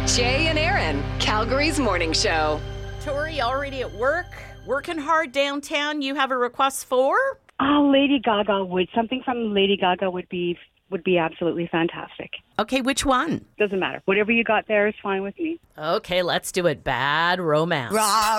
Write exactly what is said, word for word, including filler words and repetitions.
Jay and Aaron, Calgary's morning show. Tori, already at work, working hard downtown. You have a request for? Oh, Lady Gaga would. Something from Lady Gaga would be would be absolutely fantastic. Okay, which one? Doesn't matter. Whatever you got there is fine with me. Okay, let's do it. Bad Romance.